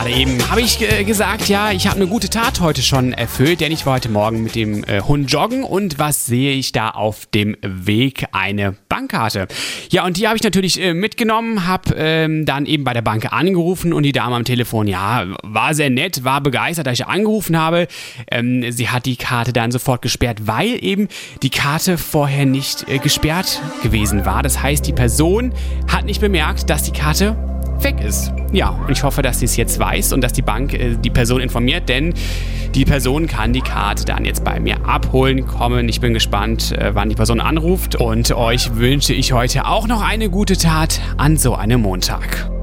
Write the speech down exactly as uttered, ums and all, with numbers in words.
gerade eben habe ich äh, gesagt, ja, ich habe eine gute Tat heute schon erfüllt, denn ich war heute Morgen mit dem äh, Hund joggen und was sehe ich da auf dem Weg? Eine Bankkarte. Ja, und die habe ich natürlich äh, mitgenommen, habe ähm, dann eben bei der Bank angerufen und die Dame am Telefon, ja, war sehr nett, war begeistert, dass ich angerufen habe. Ähm, sie hat die Karte dann sofort gesperrt, weil eben die Karte vorher nicht äh, gesperrt gewesen war. Das heißt, die Person hat nicht bemerkt, dass die Karte weg ist. Ja, und ich hoffe, dass sie es jetzt weiß und dass die Bank äh, die Person informiert, denn die Person kann die Karte dann jetzt bei mir abholen kommen. Ich bin gespannt, äh, wann die Person anruft und euch wünsche ich heute auch noch eine gute Tat an so einem Montag.